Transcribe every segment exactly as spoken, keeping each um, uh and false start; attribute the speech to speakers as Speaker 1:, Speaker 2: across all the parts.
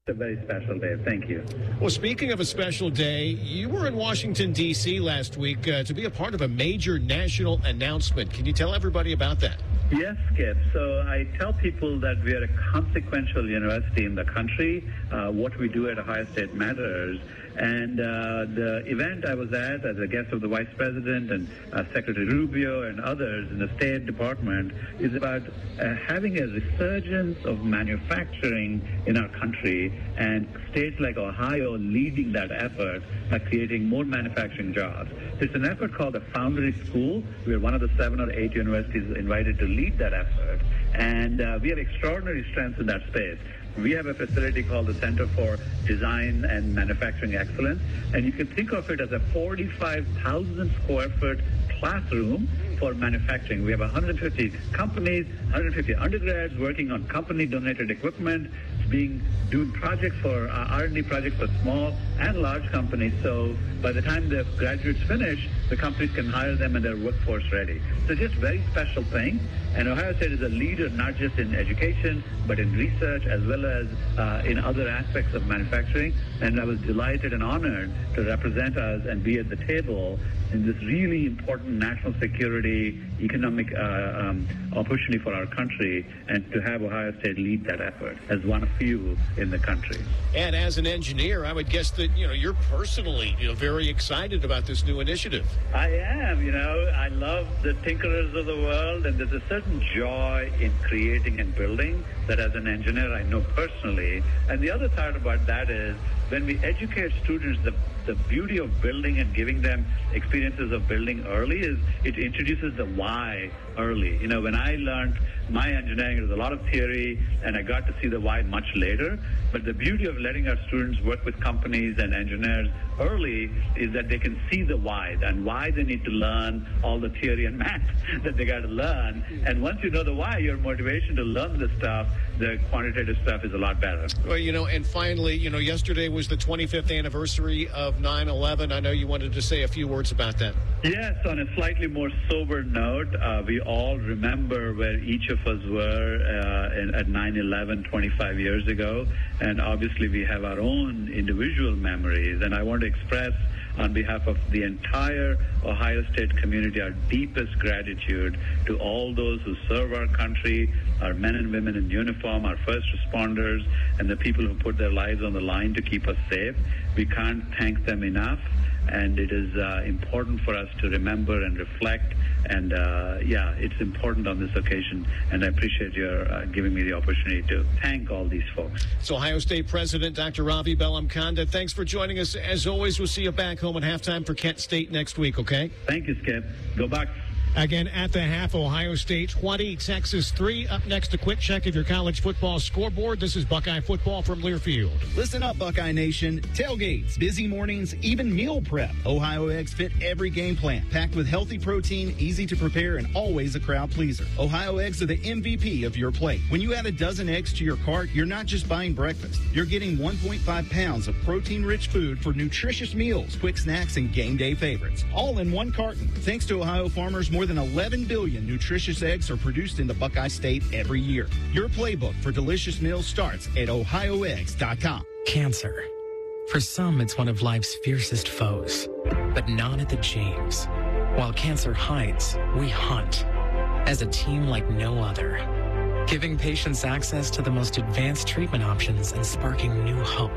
Speaker 1: A very special day. Thank you.
Speaker 2: Well, speaking of a special day, you were in Washington, D C last week uh, to be a part of a major national announcement. Can you tell everybody about that?
Speaker 1: Yes, Skip. So I tell people that we are a consequential university in the country. Uh, what we do at Ohio State matters. And uh, the event I was at as a guest of the Vice President and uh, Secretary Rubio and others in the State Department is about uh, having a resurgence of manufacturing in our country, and states like Ohio leading that effort by creating more manufacturing jobs. It's an effort called the Foundry School. We're one of the seven or eight universities invited to lead that effort, and uh, we have extraordinary strengths in that space. We have a facility called the Center for Design and Manufacturing Excellence, and you can think of it as a forty-five thousand square foot classroom for manufacturing. We have one hundred fifty companies, one hundred fifty undergrads working on company-donated equipment, being doing projects for uh, R and D projects for small and large companies. So by the time the graduates finish, the companies can hire them and they're workforce ready. So just very special thing. And Ohio State is a leader not just in education, but in research as well as uh, in other aspects of manufacturing. And I was delighted and honored to represent us and be at the table in this really important national security, economic uh, um, opportunity for our country, and to have Ohio State lead that effort as one of few in the country.
Speaker 2: And as an engineer, I would guess that, you know, you're personally, you know, very excited about this new initiative.
Speaker 1: I am, you know, I love the tinkerers of the world, and there's a certain joy in creating and building that as an engineer I know personally. And the other part about that is when we educate students, the the beauty of building and giving them experiences of building early is it introduces the why early. You know, when I learned my engineering, there was a lot of theory, and I got to see the why much later. But the beauty of letting our students work with companies and engineers early is that they can see the why and why they need to learn all the theory and math that they got to learn. And once you know the why, your motivation to learn the stuff, the quantitative stuff, is a lot better.
Speaker 2: Well, you know, and finally, you know, yesterday was the twenty-fifth anniversary of nine eleven. I know you wanted to say a few words about that.
Speaker 1: Yes, on a slightly more sober note, uh, we all remember where each of us were uh, in, at nine eleven twenty-five years ago, and obviously we have our own individual memories, and I want to express on behalf of the entire Ohio State community our deepest gratitude to all those who serve our country, our men and women in uniform, our first responders, and the people who put their lives on the line to keep us safe. We can't thank them enough, and it is uh, important for us to remember and reflect, and uh, yeah, it's important on this occasion, and I appreciate your uh, giving me the opportunity to thank all these folks.
Speaker 2: It's Ohio State President Doctor Ravi Bellamkonda. Thanks for joining us. As always, we'll see you back home at halftime for Kent State next week, okay?
Speaker 1: Thank you, Skip. Go Bucks.
Speaker 2: Again, at the half, Ohio State twenty, Texas three. Up next, a quick check of your college football scoreboard. This is Buckeye football from Learfield.
Speaker 3: Listen up, Buckeye Nation. Tailgates, busy mornings, even meal prep. Ohio Eggs fit every game plan. Packed with healthy protein, easy to prepare, and always a crowd pleaser. Ohio Eggs are the M V P of your plate. When you add a dozen eggs to your cart, you're not just buying breakfast. You're getting one point five pounds of protein-rich food for nutritious meals, quick snacks, and game day favorites. All in one carton. Thanks to Ohio farmers, more than eleven billion nutritious eggs are produced in the Buckeye State every year. Your playbook for delicious meals starts at ohio eggs dot com.
Speaker 4: Cancer. For some, it's one of life's fiercest foes, but not at the James. While cancer hides, we hunt as a team like no other, giving patients access to the most advanced treatment options and sparking new hope.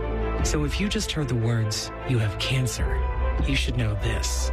Speaker 4: So if you just heard the words, "you have cancer," you should know this.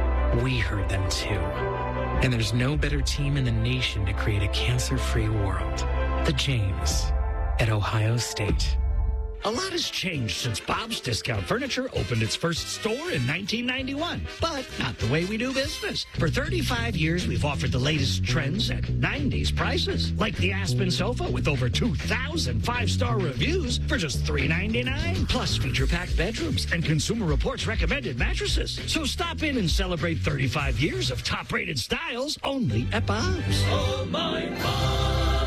Speaker 4: We heard them too. And there's no better team in the nation to create a cancer-free world. The James at Ohio State.
Speaker 5: A lot has changed since Bob's Discount Furniture opened its first store in nineteen ninety-one, but not the way we do business. For thirty-five years, we've offered the latest trends at nineties prices, like the Aspen sofa with over two thousand five-star reviews for just three ninety-nine, plus feature-packed bedrooms and Consumer Reports recommended mattresses. So stop in and celebrate thirty-five years of top-rated styles only at Bob's.
Speaker 6: Oh, my Bob.
Speaker 5: Bob's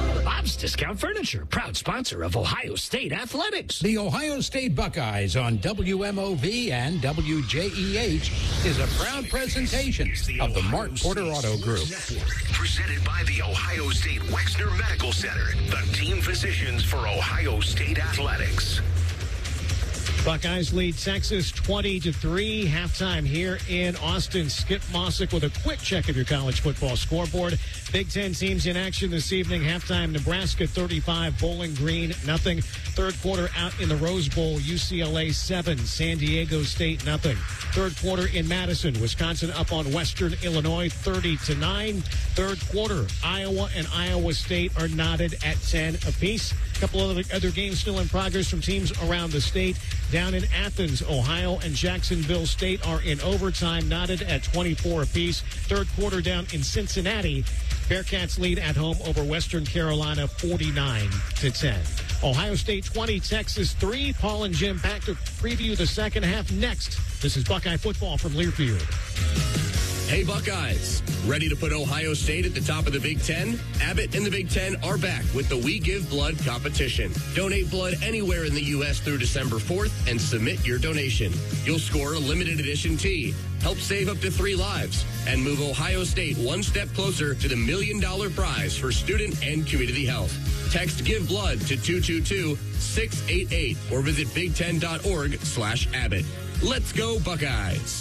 Speaker 5: Bob's Discount Furniture, proud sponsor of Ohio State Athletics.
Speaker 6: The Ohio State Buckeyes on W M O V and W J E H is a proud presentation of the Martin Porter Auto Group.
Speaker 7: Presented by the Ohio State Wexner Medical Center, the team physicians for Ohio State Athletics.
Speaker 2: Buckeyes lead Texas twenty to three. Halftime here in Austin. Skip Mossick with a quick check of your college football scoreboard. Big Ten teams in action this evening. Halftime, Nebraska thirty-five, Bowling Green nothing. Third quarter out in the Rose Bowl, U C L A seven, San Diego State nothing. Third quarter in Madison, Wisconsin up on Western Illinois thirty to nine. Third quarter, Iowa and Iowa State are knotted at ten apiece. A couple of other games still in progress from teams around the state. Down in Athens, Ohio and Jacksonville State are in overtime, knotted at twenty-four apiece. Third quarter down in Cincinnati. Bearcats lead at home over Western Carolina forty-nine to ten. Ohio State twenty, Texas three. Paul and Jim back to preview the second half next. This is Buckeye football from Learfield.
Speaker 8: Hey, Buckeyes. Ready to put Ohio State at the top of the Big Ten? Abbott and the Big Ten are back with the We Give Blood competition. Donate blood anywhere in the U S through December fourth and submit your donation. You'll score a limited edition tee, help save up to three lives, and move Ohio State one step closer to the million dollar prize for student and community health. Text Give Blood to two two two, six eight eight or visit big ten dot org slash Abbott. Let's go, Buckeyes.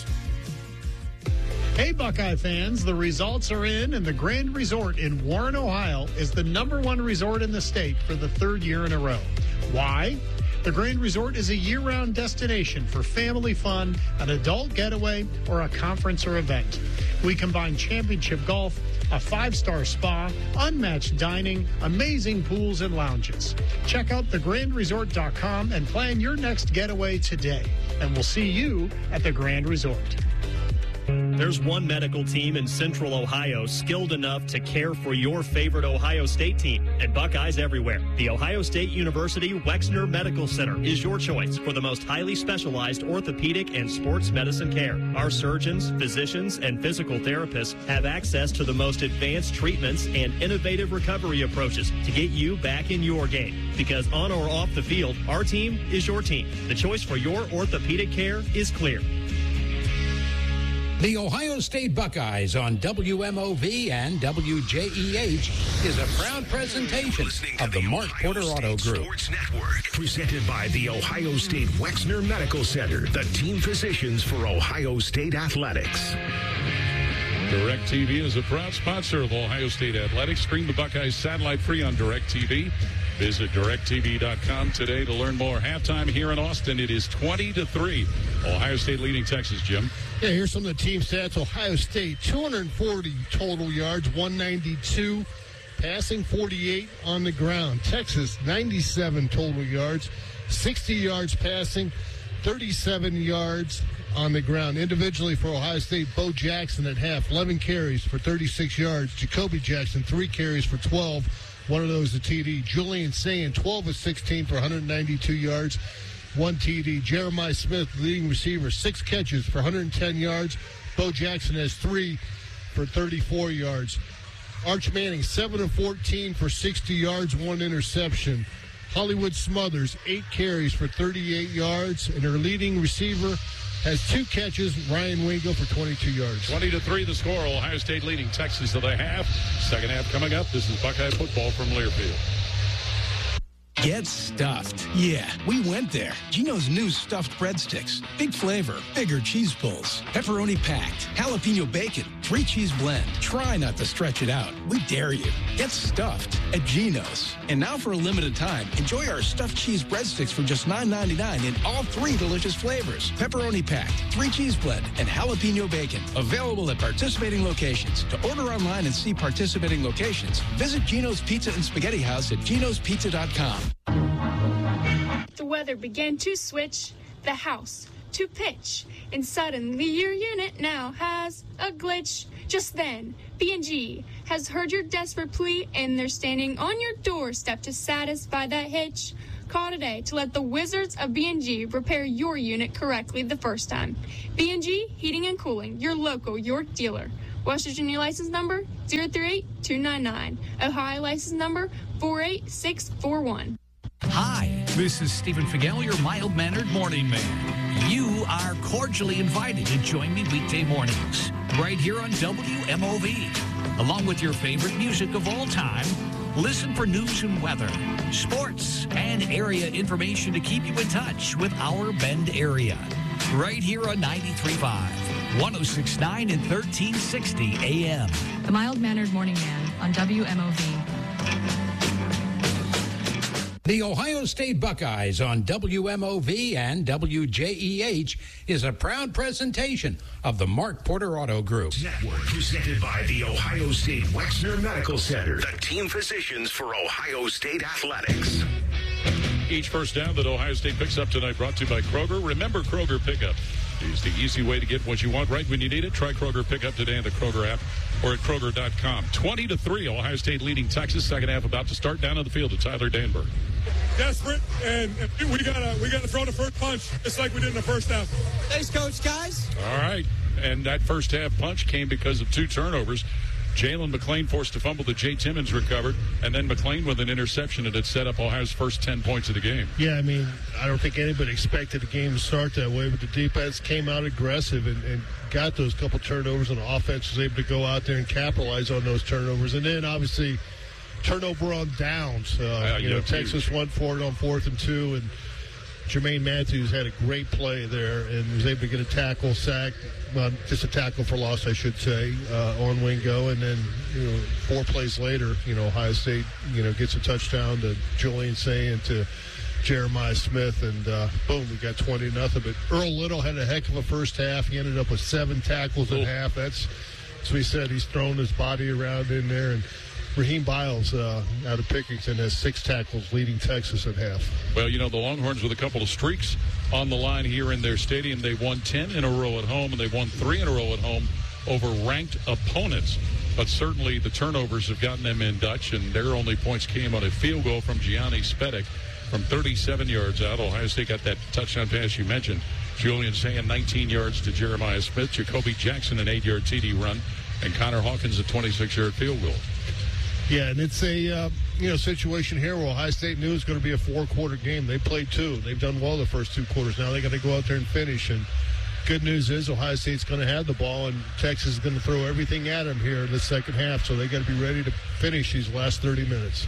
Speaker 9: Hey, Buckeye fans, the results are in, and the Grand Resort in Warren, Ohio is the number one resort in the state for the third year in a row. Why? The Grand Resort is a year-round destination for family fun, an adult getaway, or a conference or event. We combine championship golf, a five-star spa, unmatched dining, amazing pools and lounges. Check out the grand resort dot com and plan your next getaway today. And we'll see you at the Grand Resort.
Speaker 10: There's one medical team in Central Ohio skilled enough to care for your favorite Ohio State team, and Buckeyes everywhere. The Ohio State University Wexner Medical Center is your choice for the most highly specialized orthopedic and sports medicine care. Our surgeons, physicians, and physical therapists have access to the most advanced treatments and innovative recovery approaches to get you back in your game. Because on or off the field, our team is your team. The choice for your orthopedic care is clear.
Speaker 6: The Ohio State Buckeyes on W M O V and W J E H is a proud presentation of the Mark Porter Auto Group.
Speaker 7: Sports Network, presented by the Ohio State Wexner Medical Center, the team physicians for Ohio State Athletics.
Speaker 11: DirecTV is a proud sponsor of Ohio State Athletics. Stream the Buckeyes satellite free on DirecTV. Visit direct T V dot com today to learn more. Halftime here in Austin, it is twenty to three. Ohio State leading Texas, Jim.
Speaker 9: Yeah, here's some of the team stats. Ohio State, two hundred forty total yards, one ninety-two passing, forty-eight on the ground. Texas, ninety-seven total yards, sixty yards passing, thirty-seven yards on the ground. Individually for Ohio State, Bo Jackson at half, eleven carries for thirty-six yards. Jacoby Jackson, three carries for twelve. One of those a T D. Julian Sayin, twelve of sixteen for one hundred ninety-two yards, one T D. Jeremiah Smith, leading receiver, six catches for one hundred ten yards. Bo Jackson has three for thirty-four yards. Arch Manning, seven of fourteen for sixty yards, one interception. Hollywood Smothers, eight carries for thirty-eight yards, and her leading receiver has two catches, Ryan Wingo, for twenty-two yards.
Speaker 11: twenty to three the score. Ohio State leading Texas to the half. Second half coming up. This is Buckeye football from Learfield.
Speaker 12: Get stuffed. Yeah, we went there. Geno's new stuffed breadsticks. Big flavor, bigger cheese pulls, pepperoni packed, jalapeno bacon, three cheese blend. Try not to stretch it out. We dare you. Get stuffed at Geno's. And now for a limited time, enjoy our stuffed cheese breadsticks for just nine ninety-nine in all three delicious flavors. Pepperoni packed, three cheese blend, and jalapeno bacon. Available at participating locations. To order online and see participating locations, visit Geno's Pizza and Spaghetti House at genos pizza dot com.
Speaker 13: The weather began to switch, the house to pitch, and suddenly your unit now has a glitch. Just then, B and G has heard your desperate plea, and they're standing on your doorstep to satisfy that hitch. Call today to let the wizards of B and G repair your unit correctly the first time. B and G Heating and Cooling, your local York dealer. West Virginia license number zero three eight two nine nine. Ohio license number four eight six four one.
Speaker 5: Hi, this is Stephen Figel, your mild-mannered morning man. You are cordially invited to join me weekday mornings right here on W M O V. Along with your favorite music of all time, listen for news and weather, sports, and area information to keep you in touch with our Bend area. Right here on ninety-three point five, one oh six point nine, and thirteen sixty A M.
Speaker 14: The mild-mannered morning man on W M O V.
Speaker 6: The Ohio State Buckeyes on W M O V and W J E H is a proud presentation of the Mark Porter Auto Group.
Speaker 7: Network presented by the Ohio State Wexner Medical Center, the team physicians for Ohio State athletics.
Speaker 11: Each first down that Ohio State picks up tonight brought to you by Kroger. Remember, Kroger Pickup is the easy way to get what you want right when you need it. Try Kroger Pickup today in the Kroger app or at Kroger dot com. twenty to three, Ohio State leading Texas. Second half about to start. Down on the field to Tyler Danberg.
Speaker 15: Desperate, and, and we gotta we gotta throw the first punch just like we did in the first half.
Speaker 16: Thanks, Coach, guys.
Speaker 11: All right, and that first half punch came because of two turnovers. Jalen McClain forced a fumble that Jay Timmons recovered, and then McClain with an interception, and it set up Ohio's first ten points of the game.
Speaker 9: Yeah, I mean, I don't think anybody expected the game to start that way, but the defense came out aggressive and, and got those couple turnovers, and the offense was able to go out there and capitalize on those turnovers. And then, obviously, turnover on downs. Uh,
Speaker 11: uh,
Speaker 9: you
Speaker 11: yeah,
Speaker 9: know, Texas
Speaker 11: huge.
Speaker 9: won for it on fourth and two, and Jermaine Matthews had a great play there and was able to get a tackle, sack, uh, just a tackle for loss, I should say, uh, on Wingo. And then, you know, four plays later, you know, Ohio State, you know, gets a touchdown to Julian Say and to Jeremiah Smith, and uh, boom, we got twenty nothing. But Earl Little had a heck of a first half. He ended up with seven tackles at half. That's, as we said, he's thrown his body around in there. And Raheem Biles uh, out of Pickerington has six tackles, leading Texas at half.
Speaker 11: Well, you know, the Longhorns with a couple of streaks on the line here in their stadium. They won ten in a row at home, and they won three in a row at home over ranked opponents. But certainly the turnovers have gotten them in Dutch, and their only points came on a field goal from Gianni Spedic from thirty-seven yards out. Ohio State got that touchdown pass you mentioned. Julian Saying nineteen yards to Jeremiah Smith. Jacoby Jackson an eight-yard T D run, and Connor Hawkins a twenty-six-yard field goal.
Speaker 9: Yeah, and it's a uh, you know situation here where Ohio State knew it was going to be a four-quarter game. They played two. They've done well the first two quarters. Now they got to go out there and finish. And good news is Ohio State's going to have the ball, and Texas is going to throw everything at them here in the second half. So they got to be ready to finish these last thirty minutes.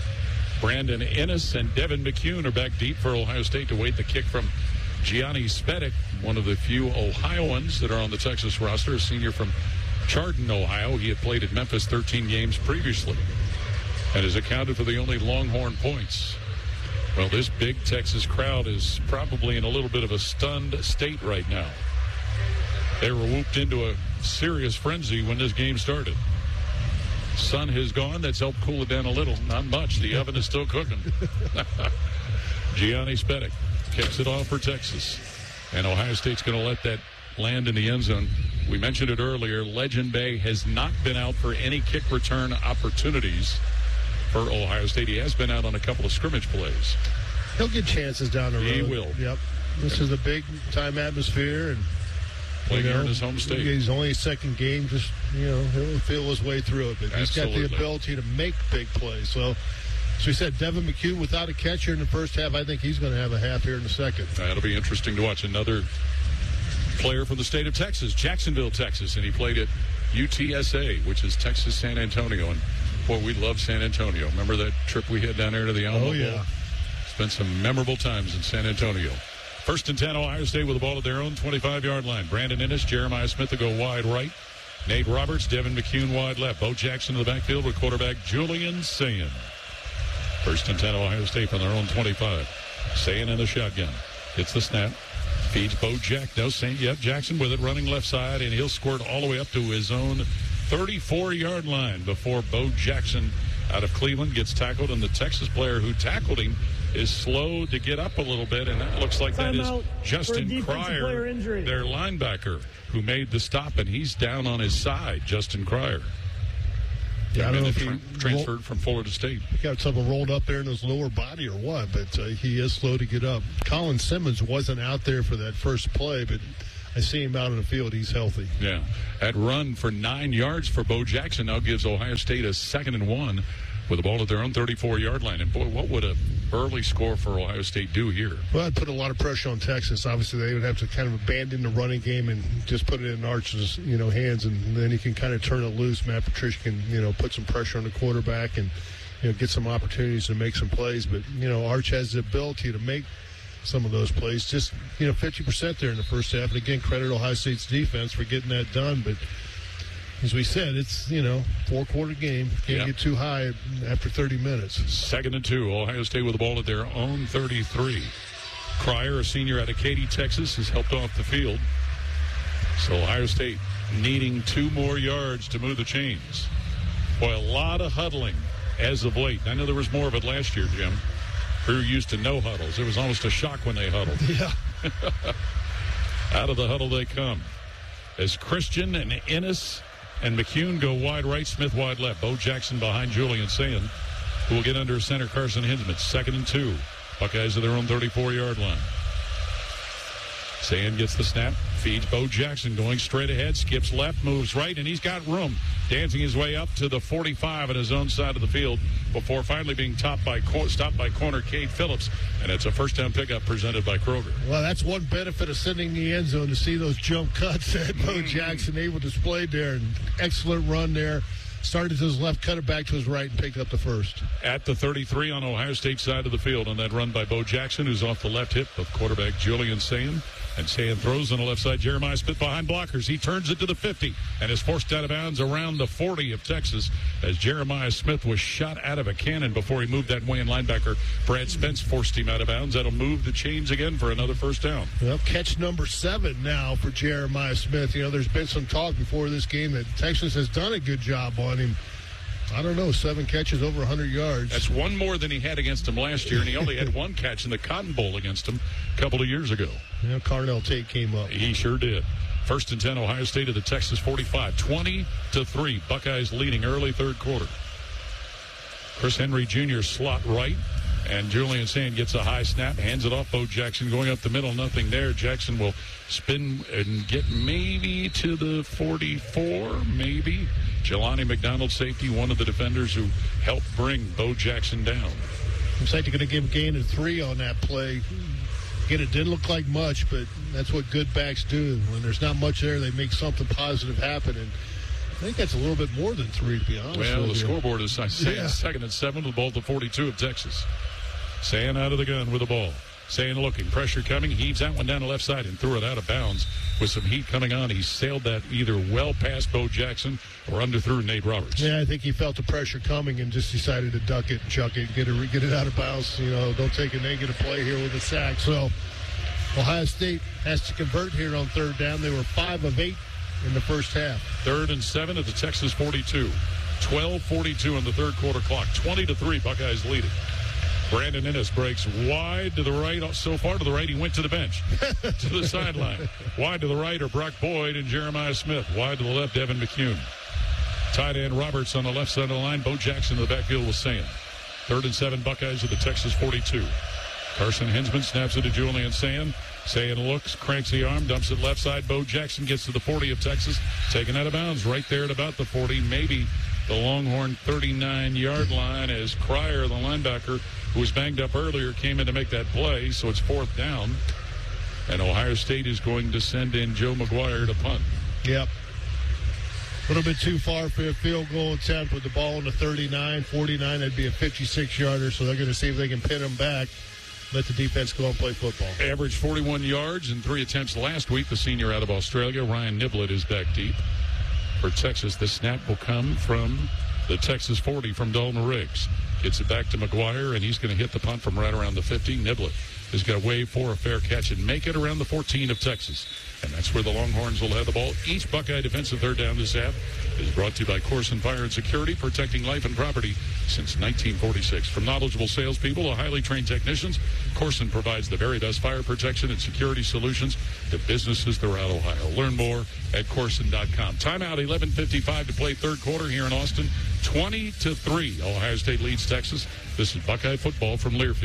Speaker 11: Brandon Ennis and Devin McCune are back deep for Ohio State to wait the kick from Gianni Spedic, one of the few Ohioans that are on the Texas roster, a senior from Chardon, Ohio. He had played at Memphis thirteen games previously and has accounted for the only Longhorn points. Well, this big Texas crowd is probably in a little bit of a stunned state right now. They were whooped into a serious frenzy when this game started. Sun has gone. That's helped cool it down a little. Not much. The oven is still cooking. Gianni Spedic kicks it off for Texas. And Ohio State's going to let that land in the end zone. We mentioned it earlier. Legend Bay has not been out for any kick return opportunities for Ohio State. He has been out on a couple of scrimmage plays.
Speaker 9: He'll get chances down the road.
Speaker 11: He will.
Speaker 9: Yep. This is a big-time atmosphere. And
Speaker 11: playing
Speaker 9: you know,
Speaker 11: here in his home state.
Speaker 9: He's only second game. Just, you know, he'll feel his way through it. But
Speaker 11: Absolutely.
Speaker 9: He's got the ability to make big plays. So, as we said, Devin McCune without a catcher in the first half. I think he's going to have a half here in the second.
Speaker 11: That'll be interesting to watch. Another player from the state of Texas, Jacksonville, Texas, and he played at U T S A, which is Texas San Antonio. And, boy, we love San Antonio. Remember that trip we had down there to the Alamo
Speaker 9: Oh, yeah.
Speaker 11: Bowl? Spent some memorable times in San Antonio. First and ten, Ohio State with the ball at their own twenty-five-yard line. Brandon Ennis, Jeremiah Smith to go wide right. Nate Roberts, Devin McCune wide left. Bo Jackson in the backfield with quarterback Julian Sayin. First and ten, Ohio State from their own twenty-five. Sayin in the shotgun. Gets the snap. Feeds Bo Jack. No, Saint. Yep, Jackson with it running left side, and he'll squirt all the way up to his own thirty-four-yard line before Bo Jackson out of Cleveland gets tackled, and the Texas player who tackled him is slow to get up a little bit, and that looks like that is Justin Cryer, their linebacker, who made the stop, and he's down on his side, Justin Cryer.
Speaker 9: Yeah, I don't know if he
Speaker 11: tra- transferred from Florida State.
Speaker 9: He got something rolled up there in his lower body or what, but uh, he is slow to get up. Colin Simmons wasn't out there for that first play, but I see him out on the field. He's healthy.
Speaker 11: Yeah. That run for nine yards for Bo Jackson now gives Ohio State a second and one with the ball at their own thirty-four-yard line. And, boy, what would a early score for Ohio State do here?
Speaker 9: Well, I'd put a lot of pressure on Texas. Obviously, they would have to kind of abandon the running game and just put it in Arch's, you know, hands, and then he can kind of turn it loose. Matt Patricia can, you know, put some pressure on the quarterback and, you know, get some opportunities to make some plays. But, you know, Arch has the ability to make some of those plays. Just, you know, fifty percent there in the first half. And, again, credit Ohio State's defense for getting that done. But as we said, it's, you know, four-quarter game. Can't
Speaker 11: yep.
Speaker 9: get too high after thirty minutes.
Speaker 11: Second and two. Ohio State with the ball at their own thirty-three. Cryer, a senior out of Katy, Texas, has helped off the field. So Ohio State needing two more yards to move the chains. Boy, a lot of huddling as of late. I know there was more of it last year, Jim. Crew used to no huddles. It was almost a shock when they huddled.
Speaker 9: Yeah.
Speaker 11: Out of the huddle they come. As Christian and Ennis and McCune go wide right, Smith wide left. Bo Jackson behind Julian Sayin, who will get under center Carson Hinsman. Second and two. Buckeyes at their own thirty-four-yard line. Sayin gets the snap, feeds Bo Jackson, going straight ahead, skips left, moves right, and he's got room. Dancing his way up to the forty-five on his own side of the field before finally being topped by, stopped by corner Cade Phillips. And it's a first down pickup presented by Kroger.
Speaker 9: Well, that's one benefit of sending the end zone, to see those jump cuts that Bo Jackson able to display there. And excellent run there. Started to his left, cut it back to his right, and picked up the first.
Speaker 11: At the thirty-three on Ohio State side of the field on that run by Bo Jackson, who's off the left hip of quarterback Julian Sayin. And Sayin throws on the left side. Jeremiah Smith behind blockers. He turns it to the fifty and is forced out of bounds around the forty of Texas as Jeremiah Smith was shot out of a cannon before he moved that way, and linebacker Brad Spence forced him out of bounds. That'll move the chains again for another first down.
Speaker 9: Well, catch number seven now for Jeremiah Smith. You know, there's been some talk before this game that Texas has done a good job on him. I don't know, seven catches, over one hundred yards.
Speaker 11: That's one more than he had against him last year, and he only had one catch in the Cotton Bowl against him a couple of years ago.
Speaker 9: You know, Carnell Tate came up.
Speaker 11: He sure did. First and ten, Ohio State at the Texas forty-five. twenty to three. Buckeyes leading early third quarter. Chris Henry Junior slot right, and Julian Sayin gets a high snap, hands it off. Bo Jackson going up the middle, nothing there. Jackson will spin and get maybe to the forty-four, maybe. Jelani McDonald, safety, one of the defenders who helped bring Bo Jackson down.
Speaker 9: Looks like they're going to give a gain of three on that play. Again, it didn't look like much, but that's what good backs do. When there's not much there, they make something positive happen. And I think that's a little bit more than three, to be honest.
Speaker 11: Well, the
Speaker 9: with you.
Speaker 11: scoreboard is saying
Speaker 9: Yeah.
Speaker 11: second and seven with the ball at the forty-two of Texas. Sayin out of the gun with the ball. Sayin looking, pressure coming, heaves that one down the left side and threw it out of bounds with some heat coming on. He sailed that either well past Bo Jackson or underthrew Nate Roberts.
Speaker 9: Yeah, I think he felt the pressure coming and just decided to duck it and chuck it, get it, get it out of bounds. You know, don't take a negative play here with a sack. So Ohio State has to convert here on third down. They were five of eight in the first half.
Speaker 11: Third and seven at the Texas forty-two. twelve forty-two on the third quarter clock. twenty to three, Buckeyes leading. Brandon Ennis breaks wide to the right. So far to the right, he went to the bench, to the sideline. Wide to the right are Brock Boyd and Jeremiah Smith. Wide to the left, Evan McCune. Tight end Roberts on the left side of the line. Bo Jackson in the backfield was Sayin. Third and seven, Buckeyes at the Texas forty-two. Carson Hinsman snaps it to Julian Sayin. Sayin looks, cranks the arm, dumps it left side. Bo Jackson gets to the forty of Texas, taken out of bounds right there at about the forty, maybe the Longhorn thirty-nine-yard line, as Cryer, the linebacker, who was banged up earlier, came in to make that play. So it's fourth down, and Ohio State is going to send in Joe McGuire to punt.
Speaker 9: Yep. A little bit too far for a field goal attempt with the ball in the thirty-nine, forty-nine. That'd be a fifty-six-yarder, so they're going to see if they can pin him back, let the defense go and play football.
Speaker 11: Averaged forty-one yards in three attempts last week. The senior out of Australia, Ryan Niblett, is back deep. For Texas, the snap will come from the Texas forty from Dalton Riggs. Gets it back to McGuire, and he's going to hit the punt from right around the fifty. Niblett has got to wave for a fair catch and make it around the fourteen of Texas. And that's where the Longhorns will have the ball. Each Buckeye defensive third down this half is brought to you by Corson Fire and Security, protecting life and property since nineteen forty-six. From knowledgeable salespeople to highly trained technicians, Corson provides the very best fire protection and security solutions to businesses throughout Ohio. Learn more at Corson dot com. Timeout, eleven fifty-five to play third quarter here in Austin. twenty to three, Ohio State leads Texas. This is Buckeye football from Learfield.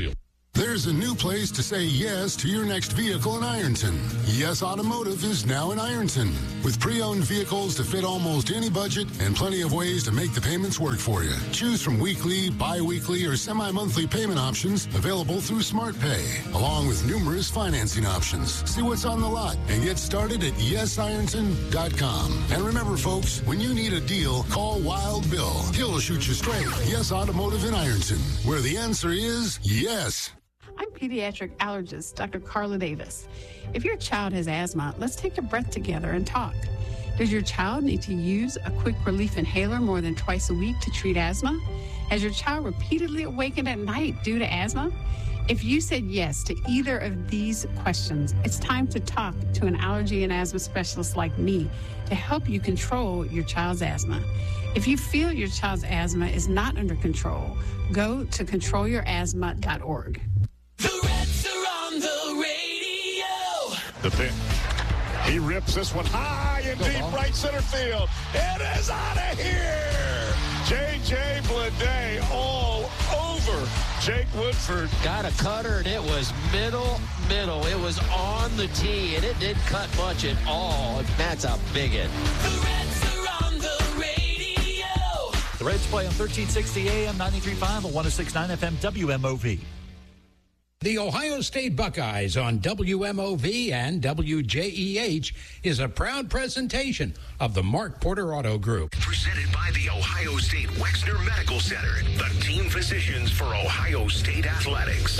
Speaker 16: There's a new place to say yes to your next vehicle in Ironton. Yes Automotive is now in Ironton. With pre-owned vehicles to fit almost any budget and plenty of ways to make the payments work for you. Choose from weekly, bi-weekly, or semi-monthly payment options available through SmartPay, along with numerous financing options. See what's on the lot and get started at yes ironton dot com. And remember, folks, when you need a deal, call Wild Bill. He'll shoot you straight. Yes Automotive in Ironton, where the answer is yes.
Speaker 17: I'm pediatric allergist Doctor Carla Davis. If your child has asthma, let's take a breath together and talk. Does your child need to use a quick relief inhaler more than twice a week to treat asthma? Has your child repeatedly awakened at night due to asthma? If you said yes to either of these questions, it's time to talk to an allergy and asthma specialist like me to help you control your child's asthma. If you feel your child's asthma is not under control, go to control your asthma dot org.
Speaker 18: The Reds are on the radio.
Speaker 19: The pitch. He rips this one high and deep right center field. It is out of here. J J Bleday all over Jake Woodford.
Speaker 20: Got a cutter, and it was middle, middle. It was on the tee, and it didn't cut much at all. That's a big hit.
Speaker 18: The Reds are on the radio.
Speaker 21: The Reds play on thirteen sixty A M, ninety-three point five, and one oh six point nine F M W M O V.
Speaker 6: The Ohio State Buckeyes on W M O V and W J E H is a proud presentation of the Mark Porter Auto Group.
Speaker 7: Presented by the Ohio State Wexner Medical Center, the team physicians for Ohio State Athletics.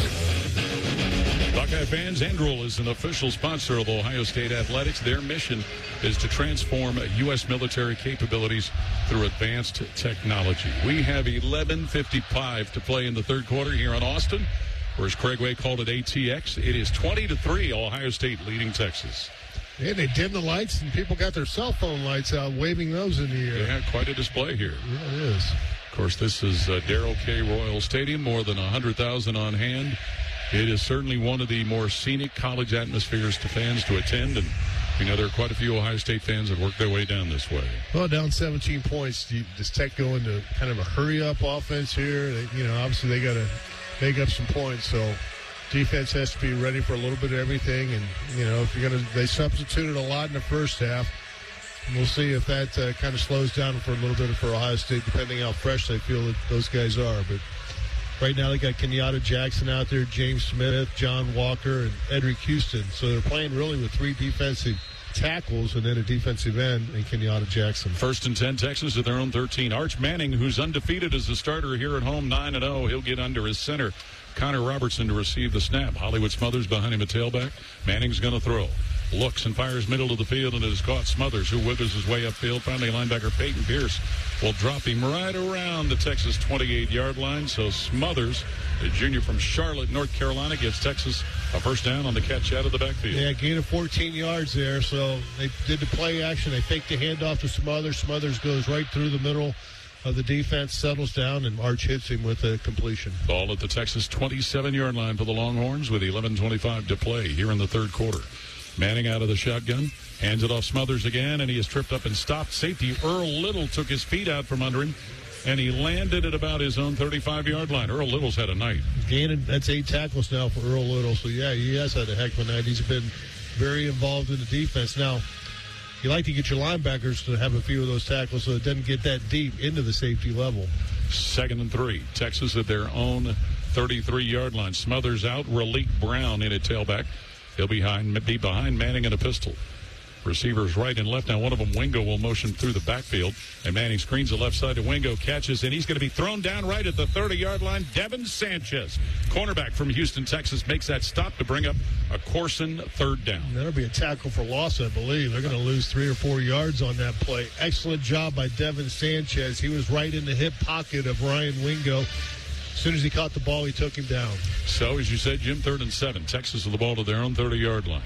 Speaker 11: Buckeye fans, Anduril is an official sponsor of Ohio State Athletics. Their mission is to transform U S military capabilities through advanced technology. We have eleven fifty-five to play in the third quarter here in Austin. Or as Craig Way called it, A T X. It is twenty to three, Ohio State leading Texas.
Speaker 9: Yeah, they dimmed the lights, and people got their cell phone lights out, waving those in the air.
Speaker 11: Yeah, quite a display here.
Speaker 9: Yeah, it is.
Speaker 11: Of course, this is uh, Darrell K. Royal Stadium, more than one hundred thousand on hand. It is certainly one of the more scenic college atmospheres to fans to attend, and you know there are quite a few Ohio State fans that work their way down this way.
Speaker 9: Well, down seventeen points, you, does Tech go into kind of a hurry-up offense here? They, you know, obviously they got to make up some points, so defense has to be ready for a little bit of everything. And you know, if you're gonna, they substituted a lot in the first half. We'll see if that uh, kind of slows down for a little bit for Ohio State, depending how fresh they feel that those guys are. But right now they got Kenyatta Jackson out there, James Smith, John Walker, and Edric Houston. So they're playing really with three defensive tackles and then a defensive end in Kenyatta Jackson.
Speaker 11: First and ten, Texas at their own thirteen. Arch Manning, who's undefeated as a starter here at home, nine and oh. He'll get under his center. Connor Robertson to receive the snap. Hollywood Smothers behind him at tailback. Manning's going to throw. Looks and fires middle of the field, and it is caught. Smothers, who withers his way upfield. Finally, linebacker Peyton Pierce will drop him right around the Texas twenty-eight-yard line. So Smothers, a junior from Charlotte, North Carolina, gives Texas a first down on the catch out of the backfield.
Speaker 9: Yeah, gain of fourteen yards there. So they did the play action. They faked the handoff to Smothers. Smothers goes right through the middle of the defense, settles down, and Arch hits him with a completion.
Speaker 11: Ball at the Texas twenty-seven-yard line for the Longhorns with eleven twenty-five to play here in the third quarter. Manning out of the shotgun, hands it off Smothers again, and he is tripped up and stopped. Safety Earl Little took his feet out from under him, and he landed at about his own thirty-five-yard line. Earl Little's had a night.
Speaker 9: Gaining, that's eight tackles now for Earl Little. So, yeah, he has had a heck of a night. He's been very involved in the defense. Now, you like to get your linebackers to have a few of those tackles so it doesn't get that deep into the safety level.
Speaker 11: Second and three. Texas at their own thirty-three-yard line. Smothers out. Raleek Brown in at tailback. He'll be behind, be behind Manning in a pistol. Receivers right and left. Now one of them, Wingo, will motion through the backfield. And Manning screens the left side to Wingo, catches, and he's going to be thrown down right at the thirty-yard line. Devin Sanchez, cornerback from Houston, Texas, makes that stop to bring up a Corson third down.
Speaker 9: That'll be a tackle for loss, I believe. They're going to lose three or four yards on that play. Excellent job by Devin Sanchez. He was right in the hip pocket of Ryan Wingo. As soon as he caught the ball, he took him down.
Speaker 11: So, as you said, Jim, third and seven. Texas with the ball to their own thirty-yard line.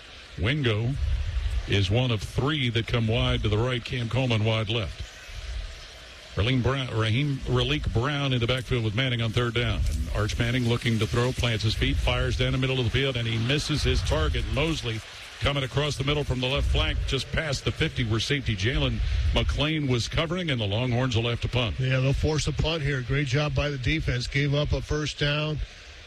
Speaker 11: Wingo is one of three that come wide to the right. Cam Coleman wide left. Raheem Brown, Raheem, Raleek Brown in the backfield with Manning on third down. And Arch Manning looking to throw, plants his feet, fires down the middle of the field, and he misses his target. Mosley coming across the middle from the left flank, just past the fifty, where safety Jalen McClain was covering, and the Longhorns will have to punt.
Speaker 9: Yeah, they'll force a punt here. Great job by the defense. Gave up a first down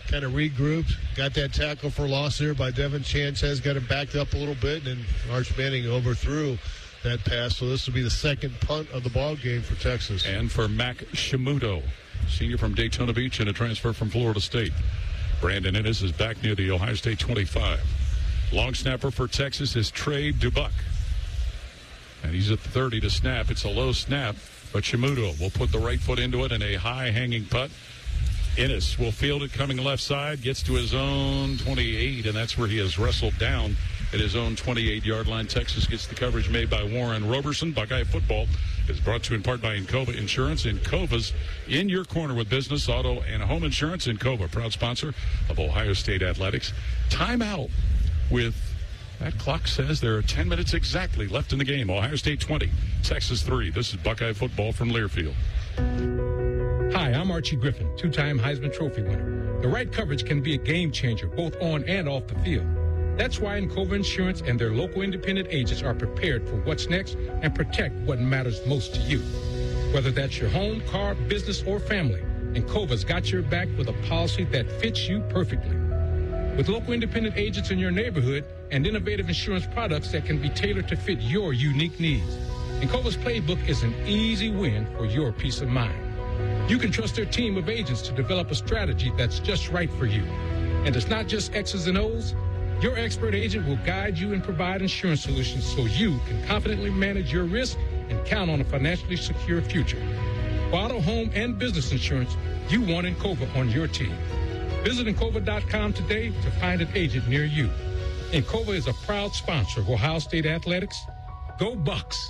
Speaker 9: kind of regrouped, got that tackle for loss there by Devin Sanchez, got him backed up a little bit, and Arch Manning overthrew that pass. So this will be the second punt of the ball game for Texas.
Speaker 11: And for Mac Shimuto, senior from Daytona Beach and a transfer from Florida State. Brandon Ennis is back near the Ohio State twenty-five. Long snapper for Texas is Trey Dubuck. And he's at the thirty to snap. It's a low snap, but Shimuto will put the right foot into it and a high-hanging putt. Ennis will field it coming left side, gets to his own twenty-eight, and that's where he has wrestled down at his own twenty-eight-yard line. Texas gets the coverage made by Warren Roberson. Buckeye football is brought to you in part by Encova Insurance. Encova's in your corner with business, auto, and home insurance. Encova, proud sponsor of Ohio State Athletics. Timeout with, that clock says there are ten minutes exactly left in the game. Ohio State twenty, Texas three. This is Buckeye football from Learfield.
Speaker 6: Hi, I'm Archie Griffin, two-time Heisman Trophy winner. The right coverage can be a game changer, both on and off the field. That's why Encova Insurance and their local independent agents are prepared for what's next and protect what matters most to you. Whether that's your home, car, business, or family, Encova's got your back with a policy that fits you perfectly. With local independent agents in your neighborhood and innovative insurance products that can be tailored to fit your unique needs, Encova's playbook is an easy win for your peace of mind. You can trust their team of agents to develop a strategy that's just right for you. And it's not just X's and O's. Your expert agent will guide you and provide insurance solutions so you can confidently manage your risk and count on a financially secure future. For auto, home, and business insurance, you want Encova on your team. Visit Encova dot com today to find an agent near you. Encova is a proud sponsor of Ohio State Athletics. Go Bucks!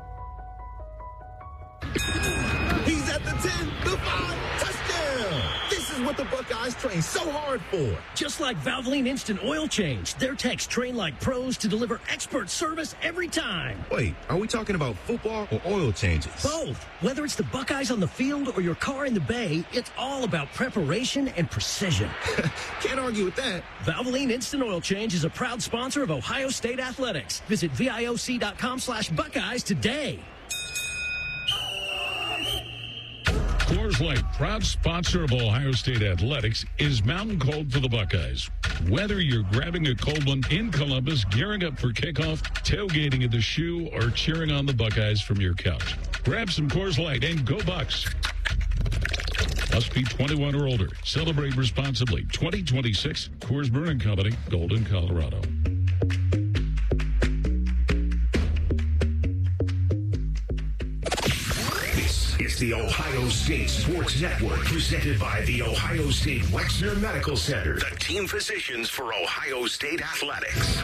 Speaker 1: He's at the ten, the five, touchdown! This is what the Buckeyes train so hard for.
Speaker 22: Just like Valvoline Instant Oil Change, their techs train like pros to deliver expert service every time.
Speaker 1: Wait, are we talking about football or oil changes?
Speaker 22: Both. Whether it's the Buckeyes on the field or your car in the bay, it's all about preparation and precision.
Speaker 1: Can't argue with that.
Speaker 22: Valvoline Instant Oil Change is a proud sponsor of Ohio State Athletics. Visit V I O C dot com slash Buckeyes today.
Speaker 11: Coors Light, proud sponsor of Ohio State Athletics, is mountain cold for the Buckeyes. Whether you're grabbing a cold one in Columbus, gearing up for kickoff, tailgating at the Shoe, or cheering on the Buckeyes from your couch, grab some Coors Light and go Bucks. Must be twenty-one or older. Celebrate responsibly. twenty twenty-six, Coors Brewing Company, Golden, Colorado.
Speaker 7: It's the Ohio State Sports Network, presented by the Ohio State Wexner Medical Center, the team physicians for Ohio State Athletics.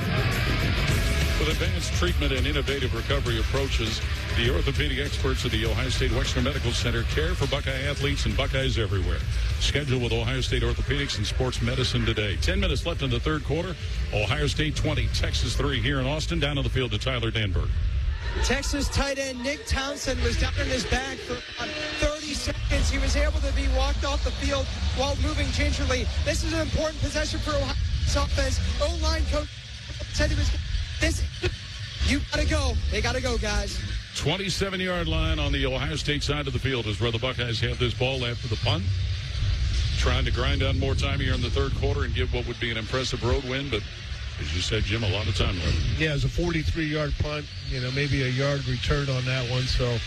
Speaker 11: With advanced treatment and innovative recovery approaches, the orthopedic experts at the Ohio State Wexner Medical Center care for Buckeye athletes and Buckeyes everywhere. Schedule with Ohio State Orthopedics and Sports Medicine today. Ten minutes left in the third quarter. Ohio State twenty, Texas three here in Austin. Down on the field to Tyler Danberg.
Speaker 23: Texas tight end Nick Townsend was down in his back for about thirty seconds. He was able to be walked off the field while moving gingerly. This is an important possession for Ohio's offense. O-line coach said he was this. You got to go. They got to go, guys.
Speaker 11: twenty-seven-yard line on the Ohio State side of the field is where the Buckeyes have this ball after the punt. Trying to grind on more time here in the third quarter and give what would be an impressive road win, but as you said, Jim, a lot of time left.
Speaker 9: Yeah, it was a forty-three-yard punt, you know, maybe a yard return on that one. So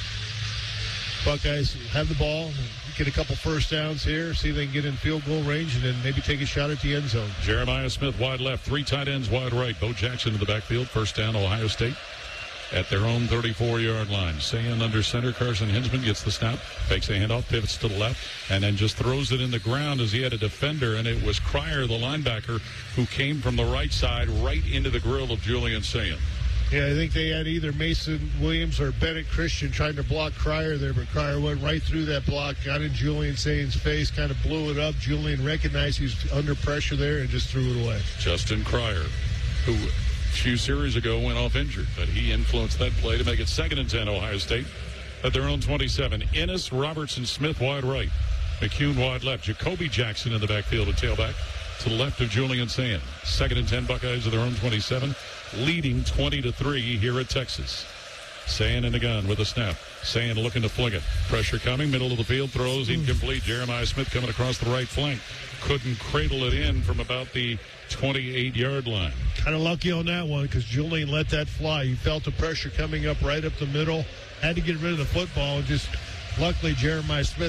Speaker 9: Buckeyes have the ball, get a couple first downs here, see if they can get in field goal range, and then maybe take a shot at the end zone.
Speaker 11: Jeremiah Smith wide left, three tight ends wide right. Bo Jackson in the backfield, first down, Ohio State at their own thirty-four-yard line. Sayan under center. Carson Hinsman gets the snap, fakes a handoff, pivots to the left, and then just throws it in the ground as he had a defender, and it was Cryer, the linebacker, who came from the right side right into the grill of Julian Sayan.
Speaker 9: Yeah, I think they had either Mason Williams or Bennett Christian trying to block Cryer there, but Cryer went right through that block, got in Julian Sayan's face, kind of blew it up. Julian recognized he was under pressure there and just threw it away.
Speaker 11: Justin Cryer, who a few series ago went off injured, but he influenced that play to make it second and ten, Ohio State at their own twenty-seven. Ennis, Robertson, Smith wide right. McCune wide left. Jacoby Jackson in the backfield at tailback to the left of Julian Sayan. Second and ten, Buckeyes at their own twenty-seven, leading twenty to three here at Texas. Sayan in the gun with a snap. Sayan looking to fling it. Pressure coming. Middle of the field. Throws incomplete. Jeremiah Smith coming across the right flank. Couldn't cradle it in from about the twenty-eight-yard line.
Speaker 2: Kind of lucky on that one because Julian let that fly. He felt the pressure coming up right up the middle. Had to get rid of the football. And just luckily Jeremiah Smith